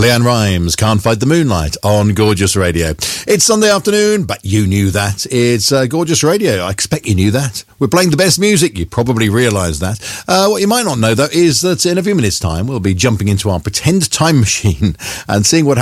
Leanne Rimes, Can't Fight the Moonlight on Gorgeous Radio. It's Sunday afternoon, but you knew that. It's Gorgeous Radio. I expect you knew that. We're playing the best music. You probably realise that. What you might not know, though, is that in a few minutes' time, we'll be jumping into our pretend time machine and seeing what happens